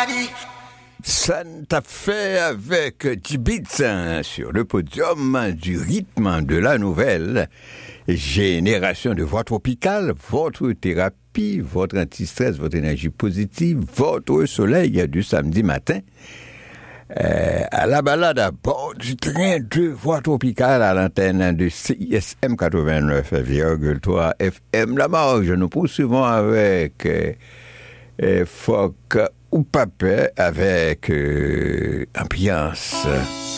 Santa Fe avec Tibitz sur le podium du rythme de la nouvelle génération de voix tropicale, votre thérapie, votre anti-stress, votre énergie positive, votre soleil du samedi matin. À la balade à bord du train de voix tropicale à l'antenne de CISM 89,3 FM. La marge, nous poursuivons avec Foc ou Papet avec ambiance.